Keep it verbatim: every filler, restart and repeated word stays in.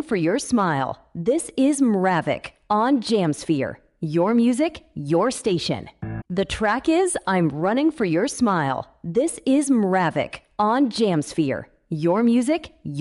for your smile. This is Mravik on Jamsphere. Your music, your station. The track is I'm Running for Your Smile. This is Mravik on Jamsphere. Your music, your